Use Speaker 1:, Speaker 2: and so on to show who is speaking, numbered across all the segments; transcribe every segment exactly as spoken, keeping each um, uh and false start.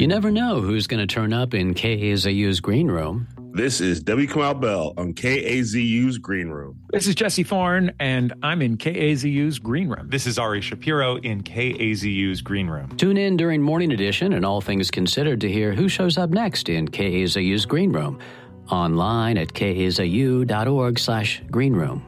Speaker 1: You never know who's going to turn up in K A Z U's Green Room.
Speaker 2: This is W. Kamau Bell on K A Z U's Green Room.
Speaker 3: This is Jesse Thorne, and I'm in K A Z U's Green Room.
Speaker 4: This is Ari Shapiro in K A Z U's Green Room.
Speaker 1: Tune in during Morning Edition and All Things Considered to hear who shows up next in K A Z U's Green Room. Online at kazu.org slash green room.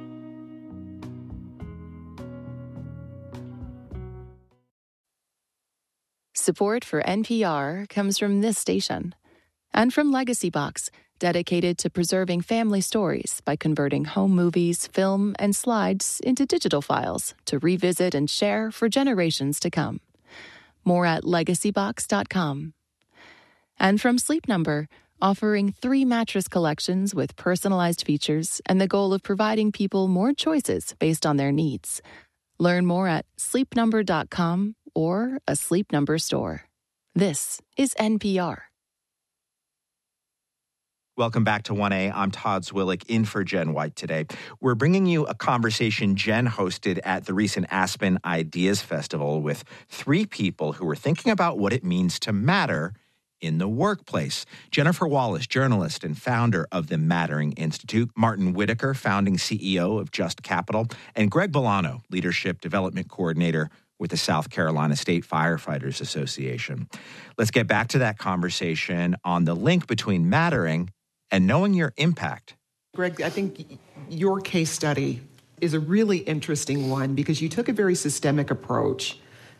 Speaker 5: Support for N P R comes from this station and from Legacy Box, dedicated to preserving family stories by converting home movies, film, and slides into digital files to revisit and share for generations to come. More at legacy box dot com. And from Sleep Number, offering three mattress collections with personalized features and the goal of providing people more choices based on their needs. Learn more at sleep number dot com or a Sleep Number store. This is N P R.
Speaker 6: Welcome back to one A. I'm Todd Zwillich, in for Jen White today. We're bringing you a conversation Jen hosted at the recent Aspen Ideas Festival with three people who were thinking about what it means to matter in the workplace. Jennifer Wallace, journalist and founder of the Mattering Institute, Martin Whitaker, founding C E O of Just Capital, and Greg Bolano, leadership development coordinator with the South Carolina State Firefighters Association. Let's get back to that conversation on the link between mattering and knowing your impact.
Speaker 7: Greg, I think your case study is a really interesting one because you took a very systemic approach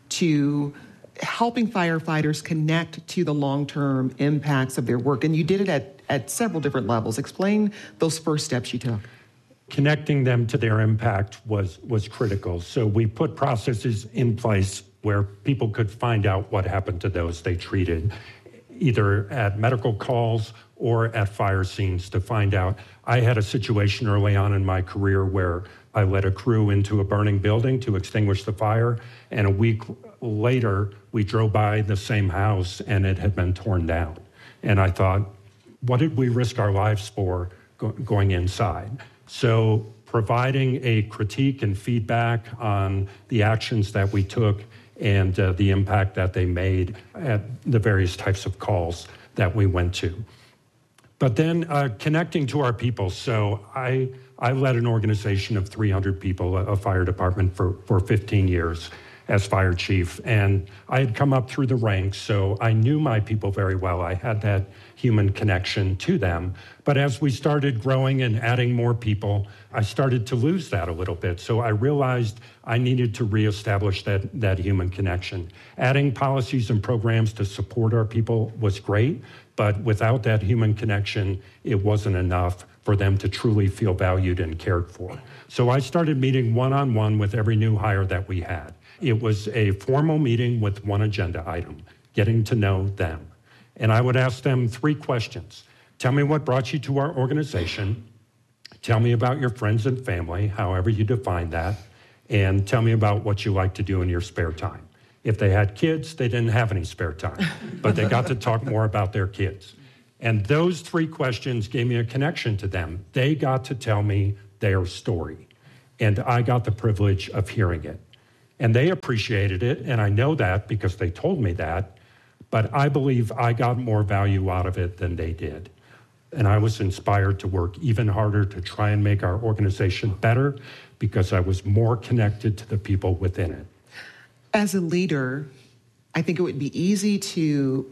Speaker 7: to helping firefighters connect to the long-term impacts of their work, and you did it at, at several different levels. Explain those first steps you took.
Speaker 8: Connecting them to their impact was, was critical. So we put processes in place where people could find out what happened to those they treated, either at medical calls or at fire scenes to find out. I had a situation early on in my career where I led a crew into a burning building to extinguish the fire, and a week later, we drove by the same house and it had been torn down. And I thought, what did we risk our lives for go- going inside? So providing a critique and feedback on the actions that we took and uh, the impact that they made at the various types of calls that we went to. But then uh, connecting to our people. So I I led an organization of three hundred people, a, a fire department for, for fifteen years as fire chief. And I had come up through the ranks, so I knew my people very well. I had that human connection to them. But as we started growing and adding more people, I started to lose that a little bit. So I realized I needed to reestablish that, that human connection. Adding policies and programs to support our people was great, but without that human connection, it wasn't enough for them to truly feel valued and cared for. So I started meeting one-on-one with every new hire that we had. It was a formal meeting with one agenda item, getting to know them. And I would ask them three questions. Tell me what brought you to our organization. Tell me about your friends and family, however you define that. And tell me about what you like to do in your spare time. If they had kids, they didn't have any spare time, but they got to talk more about their kids. And those three questions gave me a connection to them. They got to tell me their story, and I got the privilege of hearing it. And they appreciated it, and I know that because they told me that, but I believe I got more value out of it than they did. And I was inspired to work even harder to try and make our organization better because I was more connected to the people within it.
Speaker 7: As a leader, I think it would be easy to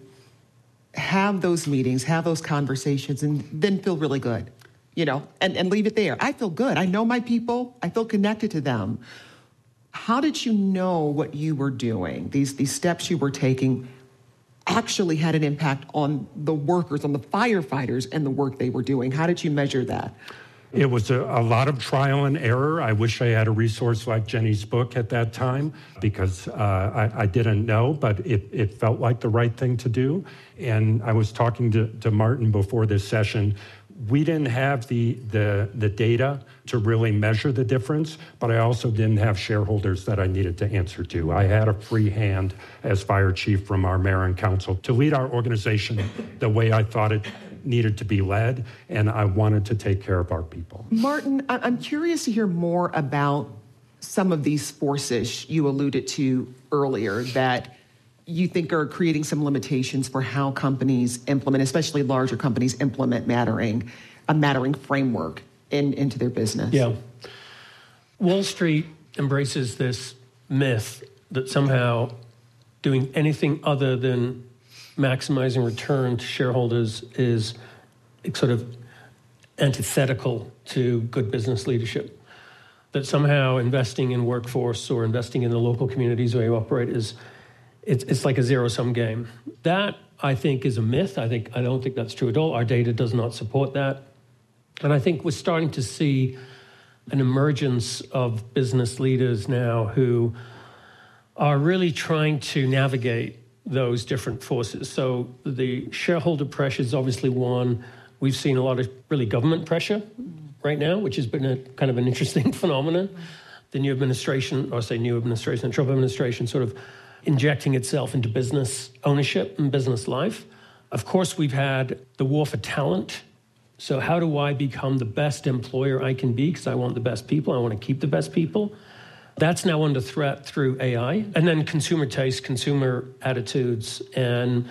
Speaker 7: have those meetings, have those conversations, and then feel really good, you know, and, and leave it there. I feel good. I know my people. I feel connected to them. How did you know what you were doing, these, these steps you were taking, actually had an impact on the workers, on the firefighters and the work they were doing? How did you measure that?
Speaker 8: It was a, a lot of trial and error. I wish I had a resource like Jenny's book at that time because uh, I, I didn't know, but it, it felt like the right thing to do. And I was talking to, to Martin before this session. We didn't have the, the, the data to really measure the difference, but I also didn't have shareholders that I needed to answer to. I had a free hand as fire chief from our mayor and council to lead our organization the way I thought it needed to be led, and I wanted to take care of our people.
Speaker 7: Martin, I'm curious to hear more about some of these forces you alluded to earlier that you think are creating some limitations for how companies implement, especially larger companies implement mattering, a mattering framework in, into their business?
Speaker 9: Yeah. Wall Street embraces this myth that somehow doing anything other than maximizing return to shareholders is sort of antithetical to good business leadership. That somehow investing in workforce or investing in the local communities where you operate is it's, it's like a zero-sum game. That, I think, is a myth. I think I don't think that's true at all. Our data does not support that. And I think we're starting to see an emergence of business leaders now who are really trying to navigate those different forces. So the shareholder pressure is obviously one. We've seen a lot of really government pressure right now, which has been a kind of an interesting phenomenon. The new administration, or say new administration, the Trump administration, sort of injecting itself into business ownership and business life. Of course, we've had the war for talent. So how do I become the best employer I can be? Because I want the best people. I want to keep the best people. That's now under threat through A I. And then consumer taste, consumer attitudes, and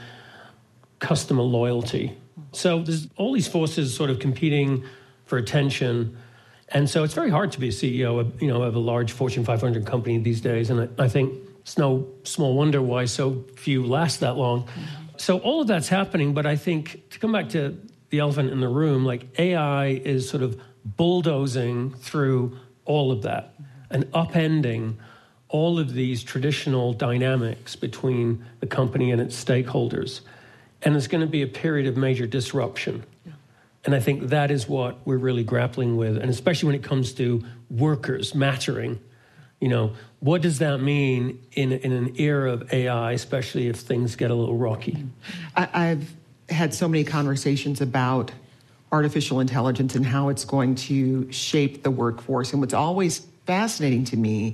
Speaker 9: customer loyalty. So there's all these forces sort of competing for attention. And so it's very hard to be a C E O of, you know, of a large Fortune five hundred company these days. And I, I think it's no small wonder why so few last that long. So all of that's happening. But I think to come back to the elephant in the room, like A I is sort of bulldozing through all of that and upending all of these traditional dynamics between the company and its stakeholders. And there's going to be a period of major disruption. Yeah. And I think that is what we're really grappling with. And especially when it comes to workers mattering, you know, what does that mean in, in an era of A I, especially if things get a little rocky?
Speaker 7: I, I've had so many conversations about artificial intelligence and how it's going to shape the workforce. And what's always fascinating to me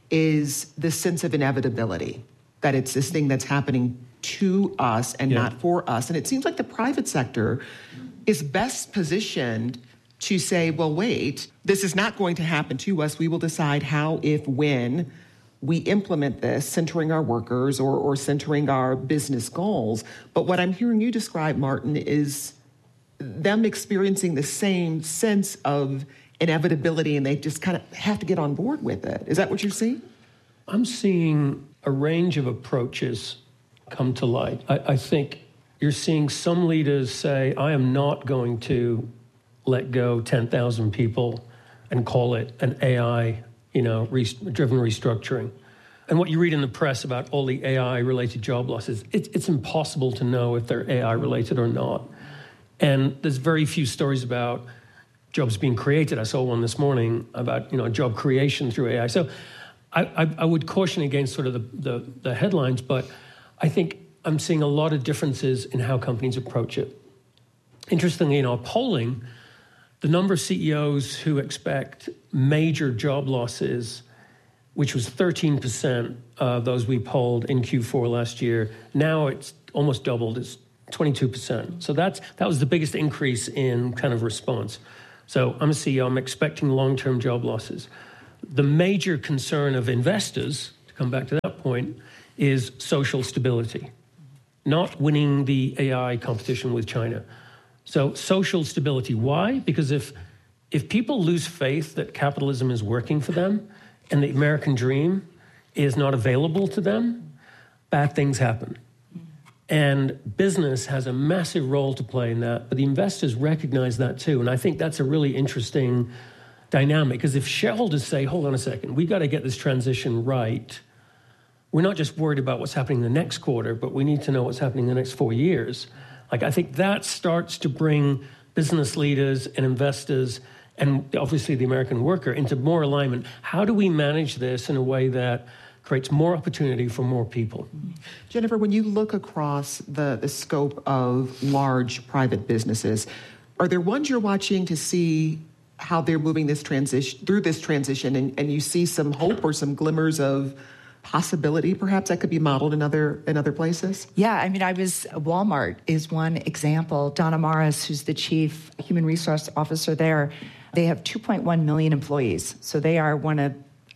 Speaker 7: is the sense of inevitability, that it's this thing that's happening to us and yeah. not for us. And it seems like the private sector is best positioned to say, well, wait, this is not going to happen to us. We will decide how, if, when we implement this, centering our workers or, or centering our business goals. But what I'm hearing you describe, Martin, is them experiencing the same sense of inevitability, and they just kind of have to get on board with it. Is that what you're seeing?
Speaker 9: I'm seeing a range of approaches come to light. I, I think you're seeing some leaders say, I am not going to let go ten thousand people and call it an A I, you know, re- driven restructuring. And what you read in the press about all the A I-related job losses, it's, it's impossible to know if they're A I-related or not. And there's very few stories about jobs being created. I saw one this morning about, you know, job creation through A I. So I, I, I would caution against sort of the, the, the headlines, but I think I'm seeing a lot of differences in how companies approach it. Interestingly, in our polling, the number of C E Os who expect major job losses, which was thirteen percent of those we polled in Q four last year, now it's almost doubled. It's twenty-two percent. So that's that was the biggest increase in kind of response. So I'm a C E O, I'm expecting long-term job losses. The major concern of investors, to come back to that point, is social stability, not winning the A I competition with China. So social stability, why? Because if if people lose faith that capitalism is working for them and the American dream is not available to them, bad things happen. And business has a massive role to play in that, but the investors recognize that too. And I think that's a really interesting dynamic, because if shareholders say, hold on a second, we got to get this transition right, we're not just worried about what's happening in the next quarter, but we need to know what's happening in the next four years. Like, I think that starts to bring business leaders and investors and obviously the American worker into more alignment. How do we manage this in a way that creates more opportunity for more people?
Speaker 7: Jennifer, when you look across the, the scope of large private businesses, are there ones you're watching to see how they're moving this transition through this transition, and, and you see some hope or some glimmers of possibility perhaps that could be modeled in other in other places?
Speaker 10: Yeah, I mean, I was, Walmart is one example. Donna Morris, who's the chief human resource officer there, they have two point one million employees. So they are one of,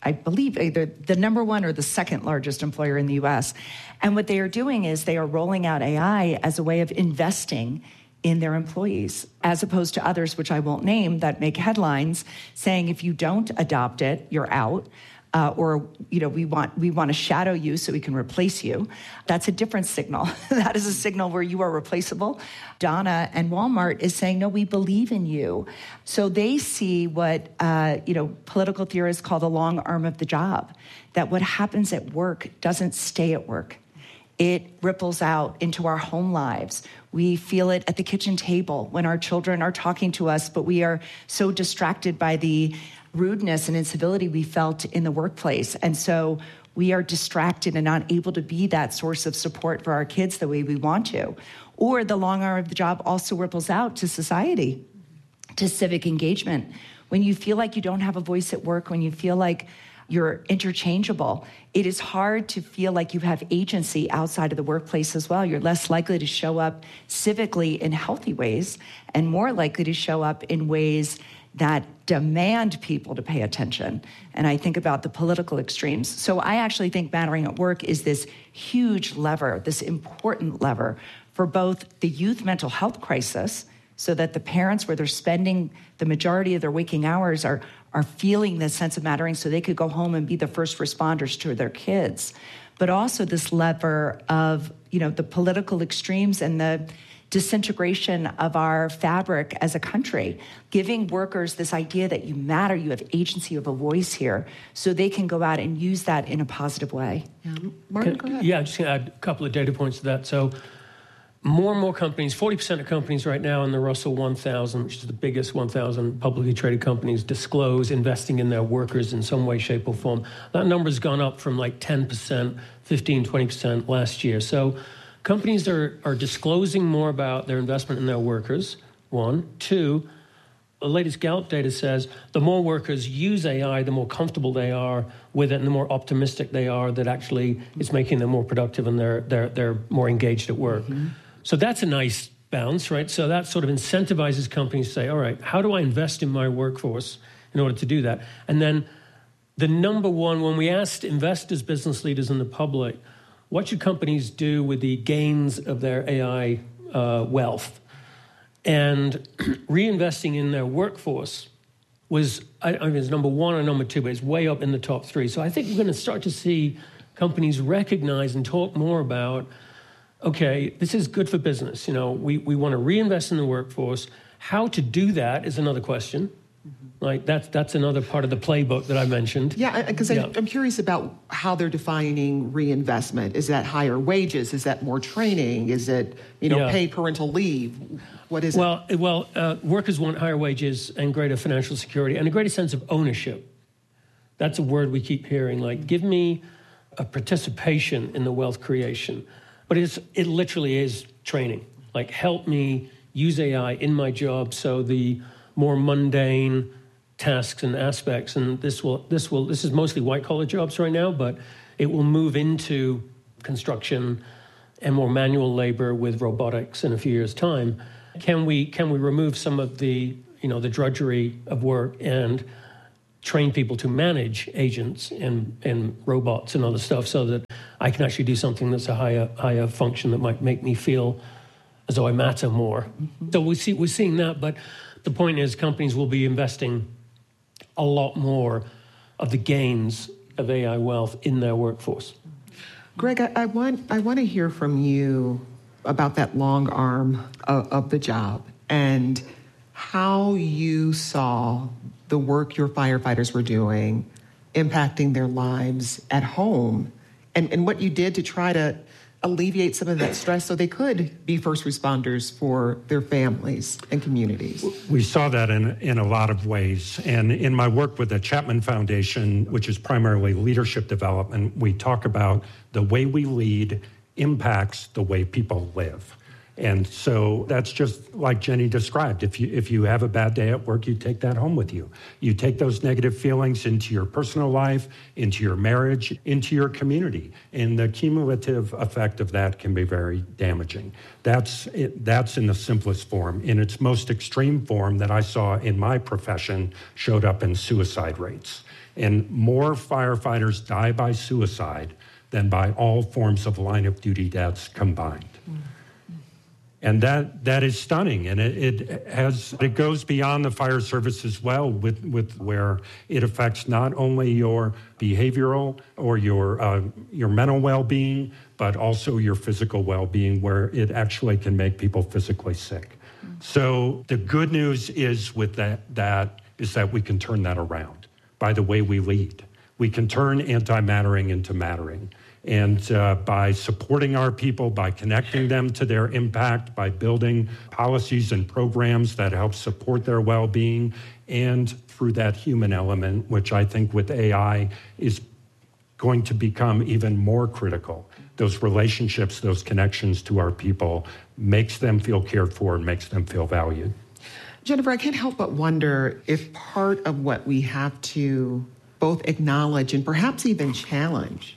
Speaker 10: I believe, either the number one or the second largest employer in the U S. And what they are doing is they are rolling out A I as a way of investing in their employees, as opposed to others, which I won't name, that make headlines saying if you don't adopt it, you're out. Uh, or, you know, we want we want to shadow you so we can replace you. That's a different signal. That is a signal where you are replaceable. Donna and Walmart is saying, no, we believe in you. So they see what, uh, you know, political theorists call the long arm of the job, that what happens at work doesn't stay at work. It ripples out into our home lives. We feel it at the kitchen table when our children are talking to us, but we are so distracted by the rudeness and incivility we felt in the workplace. And so we are distracted and not able to be that source of support for our kids the way we want to. Or the long arm of the job also ripples out to society, to civic engagement. When you feel like you don't have a voice at work, when you feel like you're interchangeable, it is hard to feel like you have agency outside of the workplace as well. You're less likely to show up civically in healthy ways and more likely to show up in ways that demand people to pay attention. And I think about the political extremes. So I actually think Mattering at Work is this huge lever, this important lever for both the youth mental health crisis, so that the parents, where they're spending the majority of their waking hours, are, are feeling this sense of mattering so they could go home and be the first responders to their kids. But also this lever of, you know, the political extremes and the disintegration of our fabric as a country, giving workers this idea that you matter, you have agency, you have a voice here, so they can go out and use that in a positive way.
Speaker 7: Yeah, Martin, go ahead.
Speaker 9: Yeah, just going to add a couple of data points to that. So more and more companies, forty percent of companies right now in the Russell one thousand, which is the biggest one thousand publicly traded companies, disclose investing in their workers in some way, shape, or form. That number's gone up from like ten percent, fifteen, twenty percent last year. So companies are, are disclosing more about their investment in their workers, one. Two, the latest Gallup data says the more workers use A I, the more comfortable they are with it and the more optimistic they are that actually it's making them more productive and they're, they're, they're more engaged at work. Mm-hmm. So that's a nice bounce, right? So that sort of incentivizes companies to say, all right, how do I invest in my workforce in order to do that? And then the number one, when we asked investors, business leaders, and the public, what should companies do with the gains of their A I uh, wealth? And reinvesting in their workforce was, I, I mean, it's number one or number two, but it's way up in the top three. So I think we're going to start to see companies recognize and talk more about, okay, this is good for business. You know, we, we want to reinvest in the workforce. How to do that is another question. Like that's that's another part of the playbook that I mentioned.
Speaker 7: Yeah, because
Speaker 9: yeah.
Speaker 7: I'm curious about how they're defining reinvestment. Is that higher wages? Is that more training? Is it, you know,
Speaker 9: Yeah.
Speaker 7: paid parental leave? What is
Speaker 9: well, it? Well, uh, workers want higher wages and greater financial security and a greater sense of ownership. That's a word we keep hearing. Like, give me a participation in the wealth creation. But it's it literally is training. Like, help me use A I in my job so the more mundane tasks and aspects, and this will this will this is mostly white collar jobs right now, but it will move into construction and more manual labor with robotics in a few years' time. Can we can we remove some of the you know the drudgery of work and train people to manage agents and and robots and other stuff so that I can actually do something that's a higher higher function that might make me feel as though I matter more. Mm-hmm. So we see we're seeing that, but the point is companies will be investing a lot more of the gains of A I wealth in their workforce.
Speaker 7: Greg, I, I want I want to hear from you about that long arm of, of the job and how you saw the work your firefighters were doing impacting their lives at home, and, and what you did to try to alleviate some of that stress so they could be first responders for their families and communities.
Speaker 8: We saw that in, in a lot of ways. And in my work with the Chapman Foundation, which is primarily leadership development, we talk about the way we lead impacts the way people live. And so that's just like Jenny described. If you if you have a bad day at work, you take that home with you. You take those negative feelings into your personal life, into your marriage, into your community. And the cumulative effect of that can be very damaging. That's it, that's in the simplest form. In its most extreme form that I saw in my profession showed up in suicide rates. And more firefighters die by suicide than by all forms of line of duty deaths combined. Mm-hmm. And that that is stunning, and it, it has it goes beyond the fire service as well, with, with where it affects not only your behavioral or your uh, your mental well-being, but also your physical well-being, where it actually can make people physically sick. Mm-hmm. So the good news is with that that is that we can turn that around by the way we lead. We can turn anti-mattering into mattering. And uh, by supporting our people, by connecting them to their impact, by building policies and programs that help support their well-being, and through that human element, which I think with A I is going to become even more critical. Those relationships, those connections to our people makes them feel cared for and makes them feel valued.
Speaker 7: Jennifer, I can't help but wonder if part of what we have to both acknowledge and perhaps even challenge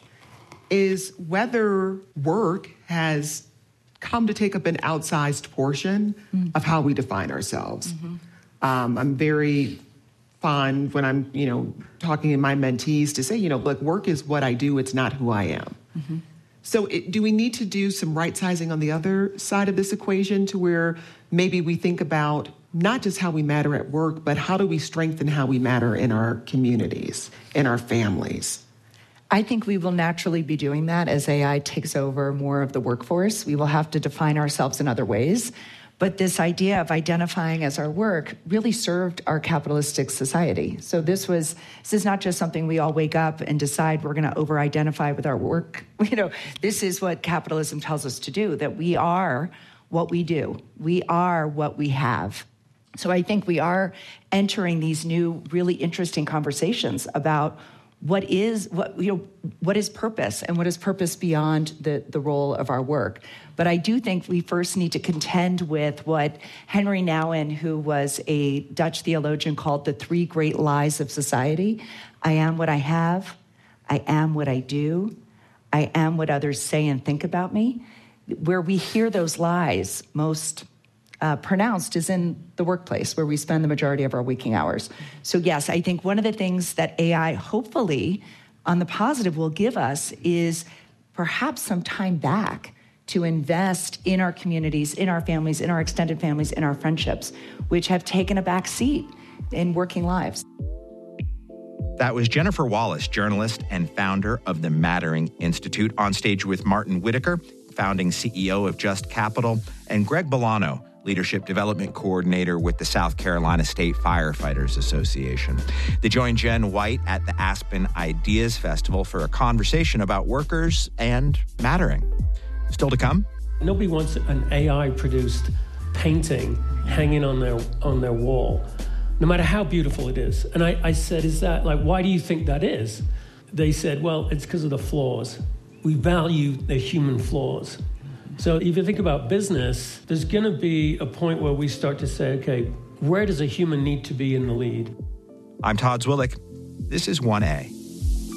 Speaker 7: is whether work has come to take up an outsized portion mm. of how we define ourselves. Mm-hmm. Um, I'm very fond when I'm, you know, talking to my mentees to say, you know, look, work is what I do, it's not who I am. Mm-hmm. So it, do we need to do some right sizing on the other side of this equation to where maybe we think about not just how we matter at work, but how do we strengthen how we matter in our communities, in our families?
Speaker 10: I think we will naturally be doing that as A I takes over more of the workforce. We will have to define ourselves in other ways. But this idea of identifying as our work really served our capitalistic society. So this was this is not just something we all wake up and decide we're going to over-identify with our work. You know, this is what capitalism tells us to do, that we are what we do. We are what we have. So I think we are entering these new, really interesting conversations about what is what you know what is purpose, and what is purpose beyond the, the role of our work. But I do think we first need to contend with what Henry Nouwen, who was a Dutch theologian, called the three great lies of society. I am what I have, I am what I do, I am what others say and think about me. Where we hear those lies most Uh, pronounced is in the workplace, where we spend the majority of our waking hours. So yes, I think one of the things that A I hopefully on the positive will give us is perhaps some time back to invest in our communities, in our families, in our extended families, in our friendships, which have taken a back seat in working lives.
Speaker 6: That was Jennifer Wallace, journalist and founder of the Mattering Institute, on stage with Martin Whitaker, founding C E O of Just Capital, and Greg Bolano, Leadership Development Coordinator with the South Carolina State Firefighters Association. They joined Jen White at the Aspen Ideas Festival for a conversation about workers and mattering. Still to come?
Speaker 9: Nobody wants an A I-produced painting hanging on their on their wall, no matter how beautiful it is. And I, I said, is that, like, why do you think that is? They said, well, it's because of the flaws. We value the human flaws. So if you think about business, there's going to be a point where we start to say, okay, where does a human need to be in the lead?
Speaker 6: I'm Todd Zwillich. This is one A.